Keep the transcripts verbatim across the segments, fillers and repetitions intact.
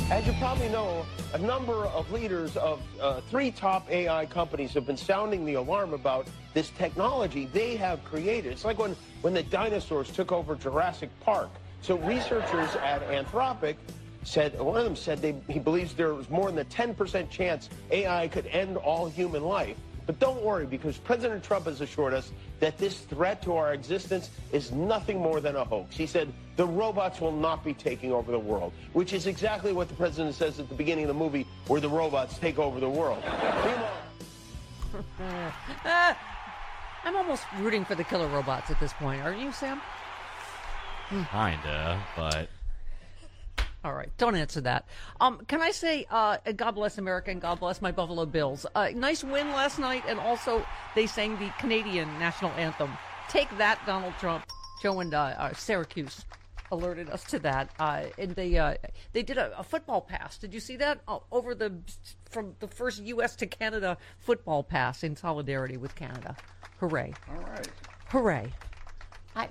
As you probably know, a number of leaders of uh, three top A I companies have been sounding the alarm about this technology they have created. It's like when, when the dinosaurs took over Jurassic Park. So researchers at Anthropic said, one of them said they, he believes there was more than a ten percent chance A I could end all human life. But don't worry, because President Trump has assured us that this threat to our existence is nothing more than a hoax. He said the robots will not be taking over the world, which is exactly what the president says at the beginning of the movie, where the robots take over the world. uh, I'm almost rooting for the killer robots at this point, aren't you, Sam? Kinda, but... All right, don't answer that. Um, can I say, uh, God bless America and God bless my Buffalo Bills. Uh, nice win last night, and also they sang the Canadian national anthem. Take that, Donald Trump. Joe and uh, uh, Syracuse alerted us to that. Uh, and they uh, they did a, a football pass. Did you see that? Uh, over the from the first U S to Canada football pass in solidarity with Canada. Hooray! All right. Hooray! I,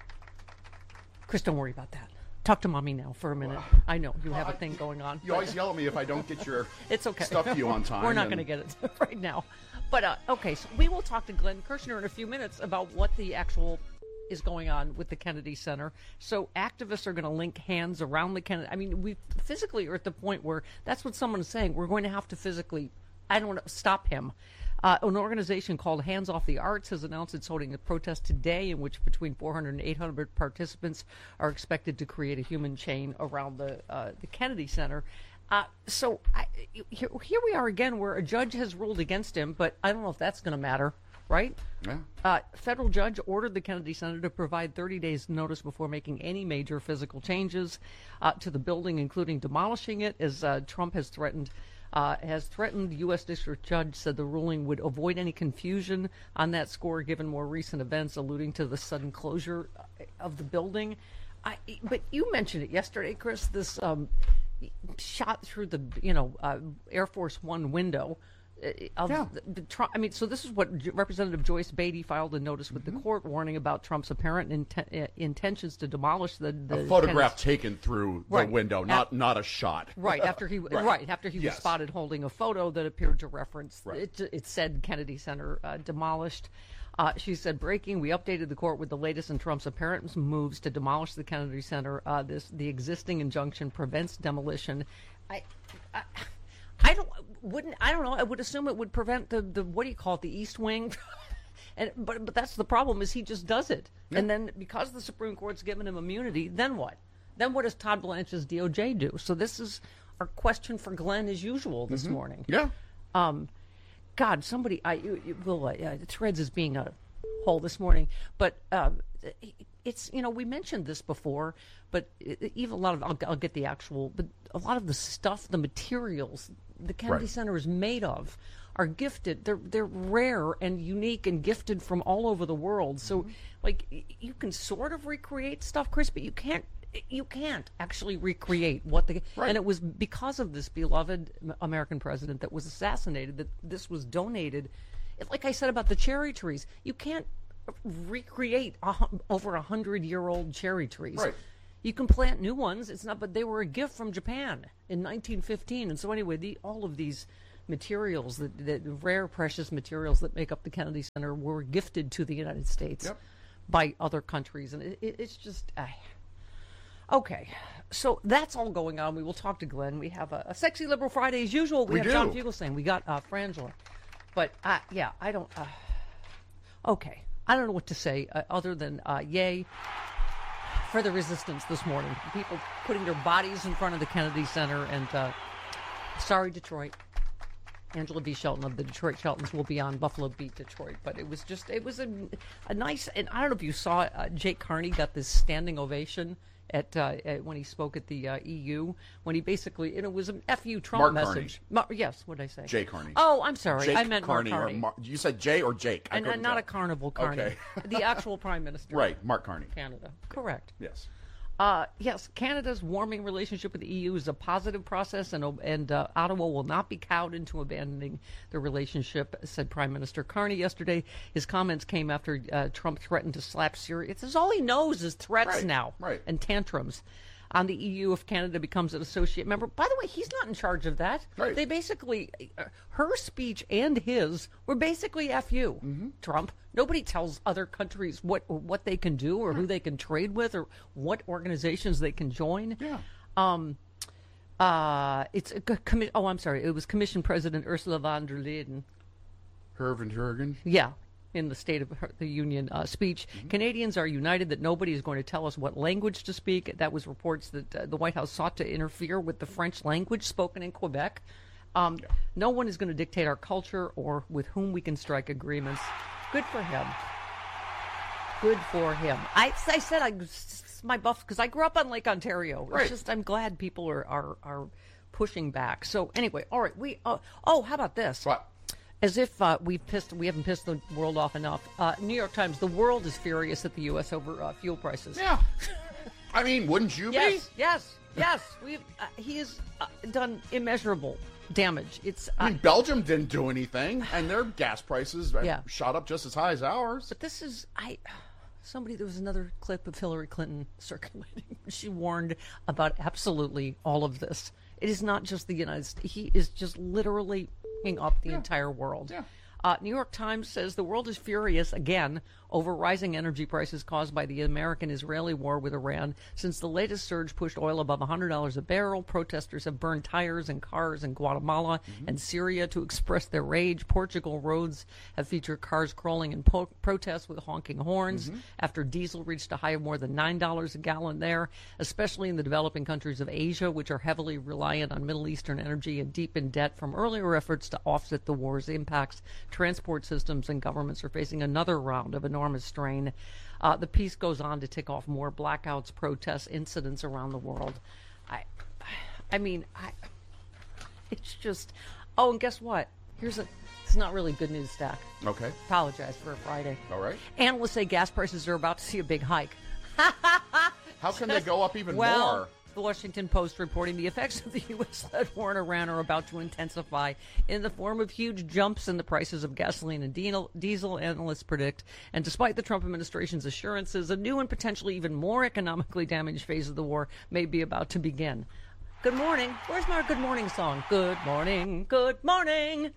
Chris, don't worry about that. Talk to mommy now for a minute. Wow. I know you have a thing going on. You always yell at me if I don't get your it's okay. stuff to you on time. We're not going to get it right now. But, uh, okay, so we will talk to Glenn Kirshner in a few minutes about what the actual is going on with the Kennedy Center. So activists are going to link hands around the Kennedy. I mean, we physically are at the point where that's what someone is saying. We're going to have to physically, I don't know, stop him. Uh, an organization called Hands Off the Arts has announced it's holding a protest today in which between four hundred and eight hundred participants are expected to create a human chain around the uh, the Kennedy Center. Uh, so I, here, here we are again where a judge has ruled against him, but I don't know if that's going to matter, right? Yeah. Uh, federal judge ordered the Kennedy Center to provide thirty days notice before making any major physical changes uh, to the building, including demolishing it, as uh, Trump has threatened Uh, has threatened. U S District Judge said the ruling would avoid any confusion on that score, given more recent events alluding to the sudden closure of the building. I, but you mentioned it yesterday, Chris. This um, shot through the you know uh, Air Force One window. Of yeah. the, the Trump, I mean, so this is what Representative Joyce Beatty filed a notice with mm-hmm. the court warning about Trump's apparent inten- uh, intentions to demolish the, the a photograph Kennedy. taken through the right. window, not At, not a shot. Right after he right, right after he yes. was spotted holding a photo that appeared to reference right. it. It said Kennedy Center uh, demolished. Uh, she said, breaking, we updated the court with the latest in Trump's apparent moves to demolish the Kennedy Center. Uh, this the existing injunction prevents demolition. I. I I don't wouldn't I don't know. I would assume it would prevent the, the what do you call it, the East Wing, and but but that's the problem is he just does it, yeah. and then because the Supreme Court's given him immunity, then what? Then what does Todd Blanche's D O J do? So this is our question for Glenn as usual this mm-hmm. morning. Yeah. Um, God, somebody I you, you, will uh, uh, Threads is being a hole this morning, but uh, it's you know we mentioned this before, but even a lot of I'll, I'll get the actual, but a lot of the stuff, the materials the Kennedy right. Center is made of are gifted. They're they're rare and unique and gifted from all over the world. So, mm-hmm. like, you can sort of recreate stuff, Chris, but you can't you can't actually recreate what the right. and it was because of this beloved American president that was assassinated that this was donated. Like I said about the cherry trees, you can't recreate a, over a hundred year old cherry trees. Right. You can plant new ones. It's not, but they were a gift from Japan in nineteen fifteen. And so anyway, the, all of these materials, the, the rare, precious materials that make up the Kennedy Center, were gifted to the United States yep. by other countries, and it, it, it's just uh, okay. So that's all going on. We will talk to Glenn. We have a, a sexy liberal Friday as usual. We, we have do. John Fugelsang. We got uh, Frangela, but uh, yeah, I don't. Uh, okay, I don't know what to say uh, other than uh, yay. For the resistance this morning. People putting their bodies in front of the Kennedy Center. And uh, sorry, Detroit. Angela V. Shelton of the Detroit Sheltons will be on Buffalo Beat Detroit. But it was just, it was a, a nice, and I don't know if you saw it, uh, Jake Carney got this standing ovation at, uh, at when he spoke at the uh, E U, when he basically, and it was an F U Trump Mark message. Mar- yes, what did I say? Jay Carney. Oh, I'm sorry. Jake I meant Carney Mark Carney. Or Mar- you said Jay or Jake? I and uh, not tell. a carnival Carney. Okay. The actual prime minister. Right, Mark Carney. Canada. Correct. Yes. Uh, yes, Canada's warming relationship with the E U is a positive process, and and uh, Ottawa will not be cowed into abandoning the relationship, said Prime Minister Carney yesterday. His comments came after uh, Trump threatened to slap Syria. It's all he knows is threats right, now right. and tantrums. on the E U if Canada becomes an associate member. By the way, he's not in charge of that. Right. They basically, uh, her speech and his were basically F you, Mm-hmm. Trump. Nobody tells other countries what what they can do or who they can trade with or what organizations they can join. Yeah. Um, uh, it's a co- commi- oh, I'm sorry. It was Commission President Ursula von der Leyen. Herven Jurgen. Yeah, in the State of her- the Union uh, speech. Mm-hmm. Canadians are united that nobody is going to tell us what language to speak. That was reports that uh, the White House sought to interfere with the French language spoken in Quebec. Um, Yeah. No one is going to dictate our culture or with whom we can strike agreements. Good for him. Good for him. I, I said I it's my buff because I grew up on Lake Ontario. It's Right. just I'm glad people are are, are pushing back. So anyway, all right. We uh, oh, how about this? What? As if uh, we've pissed, we haven't pissed the world off enough. Uh, New York Times: the world is furious at the U S over uh, fuel prices. Yeah. I mean, wouldn't you Yes, be? yes, yes. We've uh, he has uh, done immeasurable damage. It's I uh, mean, Belgium didn't do anything, and their gas prices uh, Yeah. shot up just as high as ours. but this is I. Somebody there was another clip of Hillary Clinton circulating. She warned about absolutely all of this. It is not just the United States. He is just literally f***ing up the entire world. Yeah. Uh, New York Times says the world is furious again over rising energy prices caused by the American-Israeli war with Iran. Since the latest surge pushed oil above one hundred dollars a barrel, protesters have burned tires and cars in Guatemala Mm-hmm. and Syria to express their rage. Portugal roads have featured cars crawling in po- protest with honking horns Mm-hmm. after diesel reached a high of more than nine dollars a gallon there, especially in the developing countries of Asia, which are heavily reliant on Middle Eastern energy and deep in debt from earlier efforts to offset the war's impacts. Transport systems and governments are facing another round of enormous strain. Uh, the piece goes on to tick off more blackouts, protests, incidents around the world. I, I mean, I, it's just. Oh, and guess what? Here's a. It's not really good news, Stack. Okay. Apologize for a Friday. All right. Analysts say gas prices are about to see a big hike. How can they go up even Well, more? the Washington Post reporting the effects of the U S-led war in Iran are about to intensify in the form of huge jumps in the prices of gasoline and diesel, diesel, analysts predict. And despite the Trump administration's assurances, a new and potentially even more economically damaged phase of the war may be about to begin. Good morning. Where's my good morning song? Good morning. Good morning.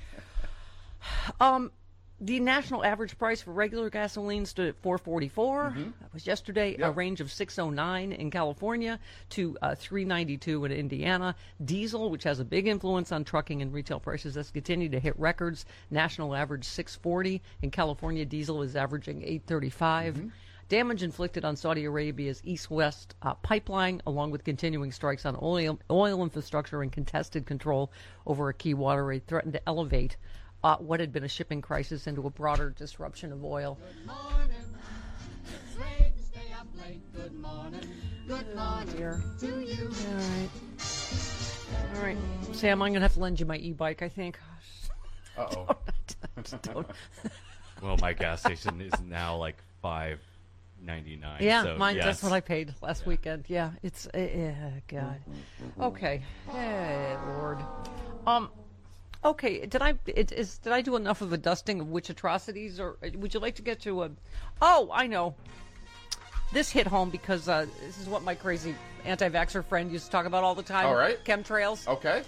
Um, the national average price for regular gasoline stood at four forty-four. Mm-hmm. That was yesterday. A range of six oh nine in California to uh, three ninety-two in Indiana. Diesel, which has a big influence on trucking and retail prices, has continued to hit records. National average six forty. In California, diesel is averaging eight thirty-five. Mm-hmm. Damage inflicted on Saudi Arabia's east-west uh, pipeline, along with continuing strikes on oil, oil infrastructure and contested control over a key waterway, threatened to elevate uh, what had been a shipping crisis into a broader disruption of oil. Good morning. It's great to stay up late. Good morning. Good morning dear. to you. All right. All right. Sam, I'm going to have to lend you my e-bike, I think. Uh-oh. Don't- Well, my gas station is now like five ninety nine. Yeah, so, mine. yes. That's what I paid last weekend. Yeah, it's uh, uh, God. Okay, hey Lord. Um, okay. Did I it, is did I do enough of a dusting of witch atrocities, or would you like to get to a? Oh, I know. This hit home because uh, this is what my crazy anti-vaxxer friend used to talk about all the time. All right. Chemtrails. Okay.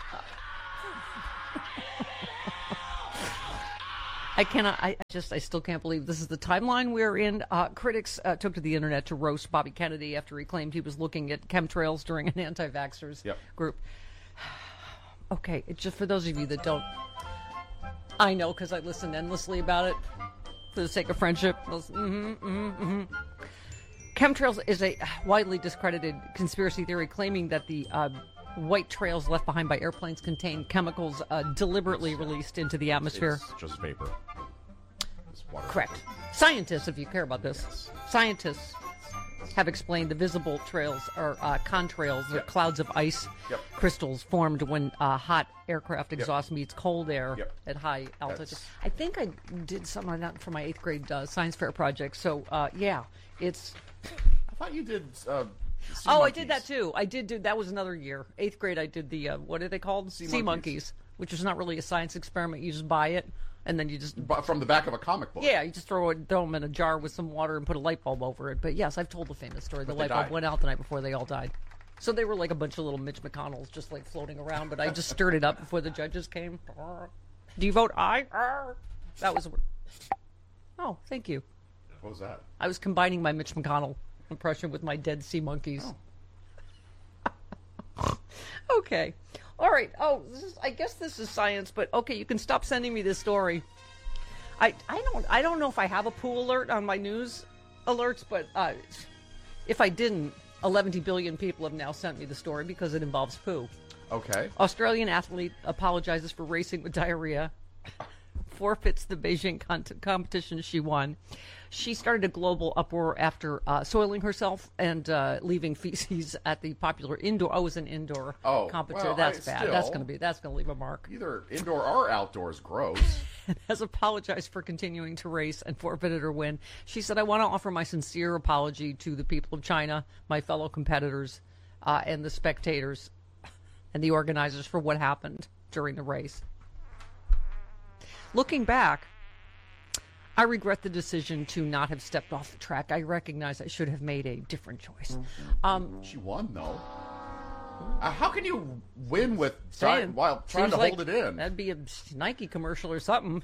I cannot. I I just. I still can't believe this is the timeline we're in. Uh, critics uh, took to the internet to roast Bobby Kennedy after he claimed he was looking at chemtrails during an anti-vaxxers Yep. group. Okay, it just for those of you that don't, I know because I listened endlessly about it for the sake of friendship. Mm-hmm, mm-hmm, mm-hmm. Chemtrails is a widely discredited conspiracy theory claiming that the uh, white trails left behind by airplanes contain chemicals uh, deliberately released into the atmosphere. It's just vapor. It's water. Correct. Scientists, if you care about this, Yes. scientists have explained the visible trails are uh, contrails. They're Yep. clouds of ice Yep. crystals formed when uh, hot aircraft exhaust meets cold air Yep. at high altitude. That's- I think I did something like that for my eighth grade uh, science fair project. So, uh, yeah, it's. I thought you did. Uh, sea Oh, I monkeys. did that too. I did do that. Was another year. Eighth grade, I did the uh, what are they called? Sea sea monkeys. monkeys. which is not really a science experiment. You just buy it, and then you just But from the back of a comic book. yeah, you just throw it, throw them in a jar with some water and put a light bulb over it. But yes, I've told the famous story. The But they light bulb died. went out the night before they all died. So they were like a bunch of little Mitch McConnells just like floating around. But I just stirred it up before the judges came. Do you vote aye? That was. Oh, thank you. What was that? I was combining my Mitch McConnell impression with my Dead Sea Monkeys. Oh. Okay. All right. Oh, this is, I guess this is science, but okay, you can stop sending me this story. I I don't I don't know if I have a poo alert on my news alerts, but uh, if I didn't, eleven billion people have now sent me the story because it involves poo. Okay. Australian athlete apologizes for racing with diarrhea, forfeits the Beijing con- competition she won. She started a global uproar after uh, soiling herself and uh, leaving feces at the popular indoor. Oh, it was an indoor Oh, competition. well, That's I- bad. still- That's gonna be. That's gonna leave a mark. Either indoor or outdoors. Gross. Has apologized for continuing to race and forfeited her win. She said, "I want to offer my sincere apology to the people of China, my fellow competitors, uh, and the spectators and the organizers for what happened during the race. Looking back, I regret the decision to not have stepped off the track. I recognize I should have made a different choice." Um, She won, though. Uh, how can you win with saying, trying, while trying seems to like hold it in? That'd be a Nike commercial or something.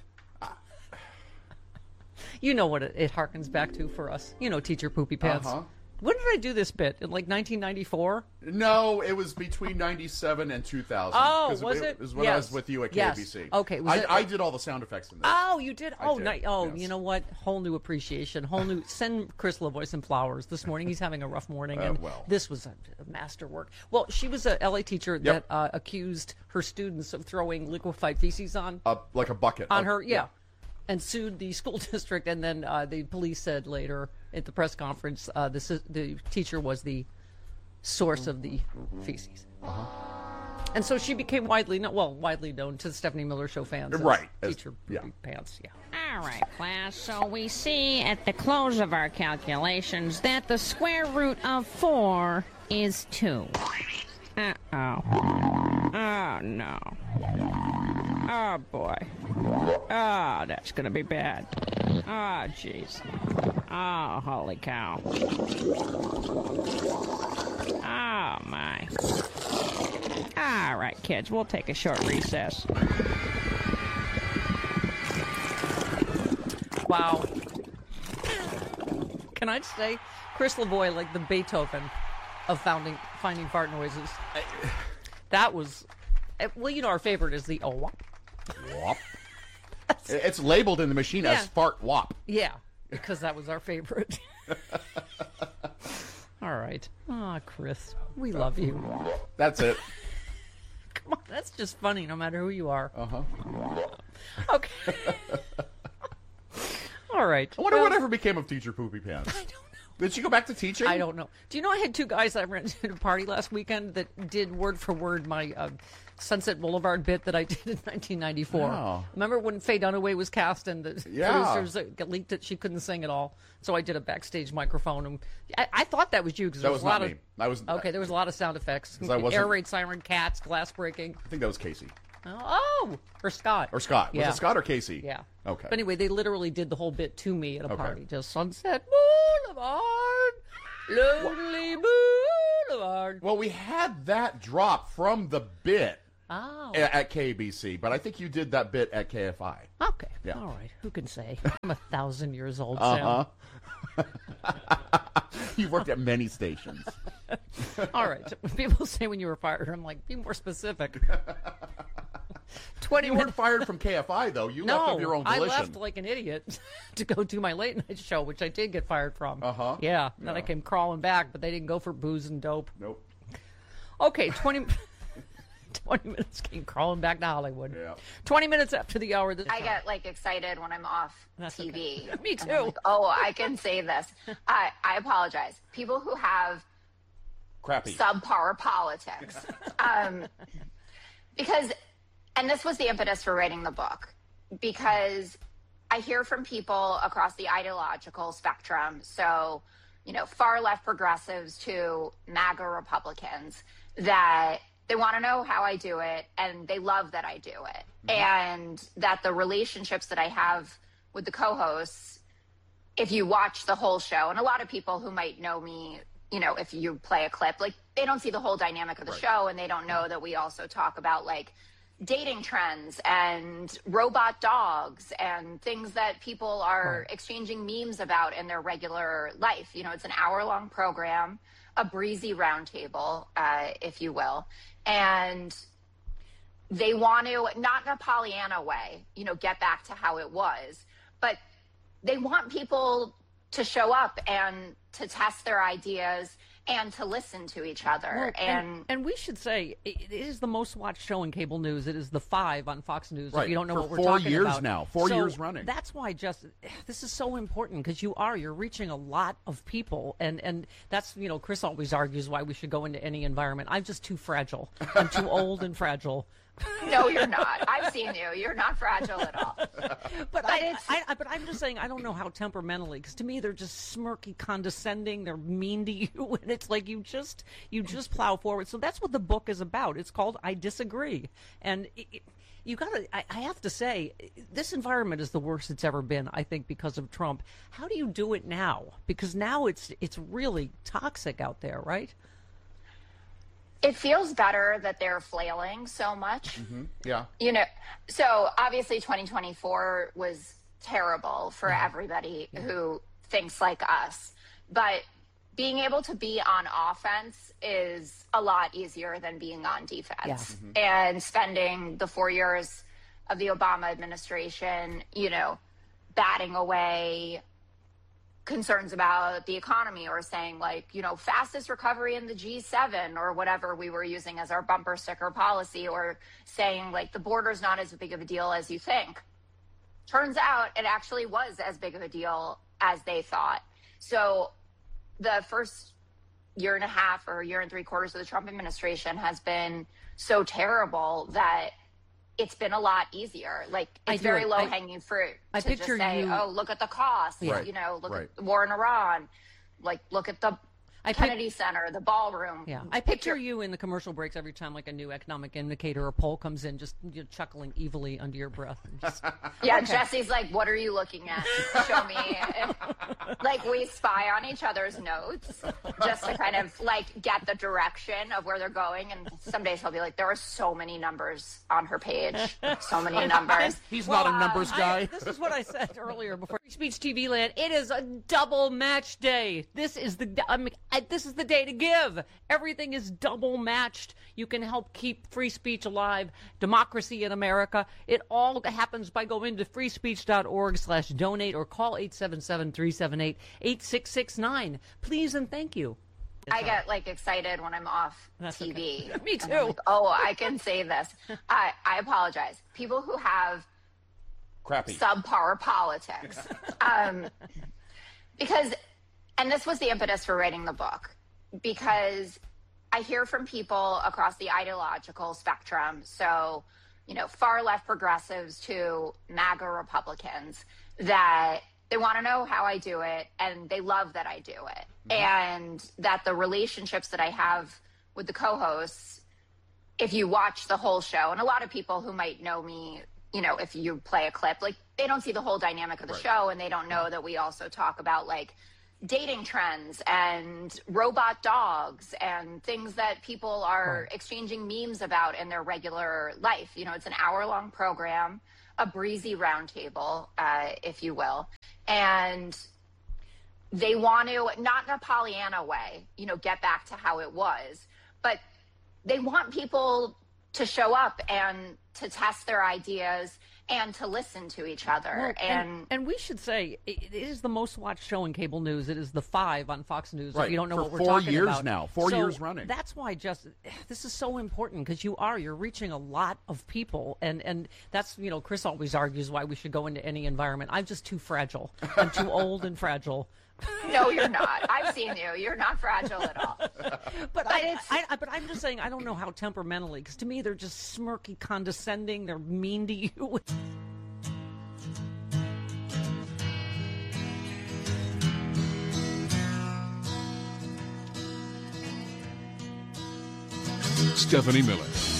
You know what it, it harkens back to for us. You know, teacher poopy pants. Uh-huh. When did I do this bit? In like nineteen ninety-four? No, it was between ninety-seven and two thousand. Oh, 'Cause was it? it? was when Yes. I was with you at Yes. K B C. Okay, was I, it- I did all the sound effects in this. Oh, you did? I Oh, did, ni- oh, yes. you know what? Whole new appreciation. Whole new. Send Chris Lavoie some flowers this morning. He's having a rough morning, Uh, and well. this was a, a masterwork. Well, she was a L A teacher that Yep. uh, accused her students of throwing liquefied feces on Uh, like a bucket. on Uh, her, yeah, and sued the school district. And then uh, the police said later at the press conference, uh, the sis- the teacher was the source of the feces. Uh-huh. And so she became widely known, well, widely known to the Stephanie Miller Show fans. as Right, as- Teacher yeah. poopy pants, yeah. All right, class. So we see at the close of our calculations that the square root of four is two. Uh-oh. Oh, no. Oh, boy. Oh, that's going to be bad. Oh, jeez. Oh, holy cow. Oh, my. All right, kids, we'll take a short recess. Wow. Can I just say, Chris Lavoie, like the Beethoven of founding, finding fart noises. That was, eh, well, you know, our favorite is the oh, wop. Wop. It's labeled in the machine Yeah. as fart wop. Yeah, because that was our favorite. All right. Ah, Chris, we love you. That's it. Come on, that's just funny no matter who you are. Uh-huh. Okay. All right. I wonder Well, whatever became of Teacher Poopy Pants. I don't know. Did she go back to teaching? I don't know. Do you know I had two guys that I ran into at a party last weekend that did word for word my uh, Sunset Boulevard bit that I did in nineteen ninety-four? Wow. Remember when Faye Dunaway was cast and the Yeah. producers uh, leaked that she couldn't sing at all? So I did a backstage microphone. And I, I thought that was you because That there was was a lot not of. me. I was. Okay, there was a lot of sound effects. 'Cause I wasn't- Air raid siren, cats, glass breaking. I think that was Casey. Oh, or Scott. Or Scott. Was Yeah. it Scott or Casey? Yeah. Okay. But anyway, they literally did the whole bit to me at a Okay. party. Just Sunset Boulevard, Lonely Boulevard. Well, we had that drop from the bit Oh. a- at K B C, but I think you did that bit at K F I. Okay. Yeah. All right. Who can say? I'm a thousand years old, Uh huh. You've worked at many stations. Sam. All right. When people say when you were fired, I'm like, be more specific. Twenty You minutes. weren't fired from K F I, though. You No, left of your own I volition. left like an idiot to go do my late night show, which I did get fired from. Uh-huh. Yeah. Then I Yeah. came crawling back, but they didn't go for booze and dope. Nope. Okay, twenty, twenty minutes came crawling back to Hollywood. Yeah. twenty minutes after the hour. This I get like excited when I'm off That's T V. okay. Me And I'm too. like, oh, I can say this. I I apologize. People who have Crappy. subpar politics, um, because, and this was the impetus for writing the book, because I hear from people across the ideological spectrum. So, you know, far left progressives to MAGA Republicans, that they want to know how I do it, and they love that I do it. And that the relationships that I have with the co-hosts, if you watch the whole show, and a lot of people who might know me, you know, if you play a clip, like they don't see the whole dynamic of the Right. show, and they don't know that we also talk about like dating trends and robot dogs and things that people are exchanging memes about in their regular life. You know, it's an hour long program, a breezy roundtable, uh, if you will. And they want to, not in a Pollyanna way, you know, get back to how it was, but they want people to show up and to test their ideas and to listen to each other. Well, and, and and we should say it it is the most watched show in cable news. It is the five on Fox News. Right. If you don't know For what we're four talking years about now. Four So years running. That's why just this is so important, because you are you're reaching a lot of people, and and that's, you know, Chris always argues why we should go into any environment. I'm just too fragile. I'm too old and fragile. no, you're not. I've seen you. You're not fragile at all. But I, I, I, but I'm just saying, I don't know how temperamentally, because to me they're just smirky, condescending. They're mean to you, and it's like you just you just plow forward. So that's what the book is about. It's called I Disagree, and it, it, you gotta. I, I have to say, this environment is the worst it's ever been. I think because of Trump. How do you do it now? Because now it's it's really toxic out there, right? It feels better that they're flailing so much. Yeah. You know, so obviously twenty twenty-four was terrible for everybody who thinks like us. But being able to be on offense is a lot easier than being on defense. Yeah. And spending the four years of the Obama administration, you know, batting away concerns about the economy, or saying like, you know, fastest recovery in the G seven or whatever we were using as our bumper sticker policy, or saying like the border's not as big of a deal as you think. Turns out it actually was as big of a deal as they thought. So the first year and a half or year and three quarters of the Trump administration has been so terrible that it's been a lot easier. Like, I it's do. very I- low hanging fruit I to picture just say, you- oh, look at the cost, Right. you know, look Right. at the war in Iran, like look at the I pic- Kennedy Center, the ballroom. Yeah, I picture you in the commercial breaks every time like a new economic indicator or poll comes in, just you know, chuckling evilly under your breath. And just, Yeah, Jesse's like, what are you looking at? Show me. And, like, we spy on each other's notes just to kind of like get the direction of where they're going. And some days he'll be like, there are so many numbers on her page, so many numbers. He's not a numbers I- guy. this is what I said earlier before Free Speech T V land. It is a double match day. This is the I mean, I, this is the day to give. Everything is double matched. You can help keep free speech alive, democracy in America. It all happens by going to freespeech.org slash donate or call eight seven seven, three seven eight, eight six six nine. Please and thank you. I get like excited when I'm off That's T V. Me And I'm too. like, oh, I can say this. I, I apologize. People who have Crappy. subpar politics. Um, because, and this was the impetus for writing the book, because I hear from people across the ideological spectrum, so, you know, far left progressives to MAGA Republicans, that they want to know how I do it, and they love that I do it. And that the relationships that I have with the co-hosts, if you watch the whole show, and a lot of people who might know me, you know, if you play a clip, like they don't see the whole dynamic of the show, and they don't know that we also talk about like dating trends and robot dogs and things that people are exchanging memes about in their regular life. You know, it's an hour long program, a breezy roundtable, uh, if you will. And they want to, not in a Pollyanna way, you know, get back to how it was, but they want people to show up and to test their ideas and to listen to each other. Well, and, and and we should say it, it is the most watched show in cable news. It is the five on Fox News. Right. If you don't know For what we're four talking years about now. Four So years running. That's why just this is so important, because you are you're reaching a lot of people, and and that's, you know, Chris always argues why we should go into any environment. I'm just too fragile. I'm too old and fragile. no, you're not. I've seen you. You're not fragile at all. But I, I, I, but I'm just saying, I don't know how temperamentally, because to me they're just smirky, condescending. They're mean to you. Stephanie Miller.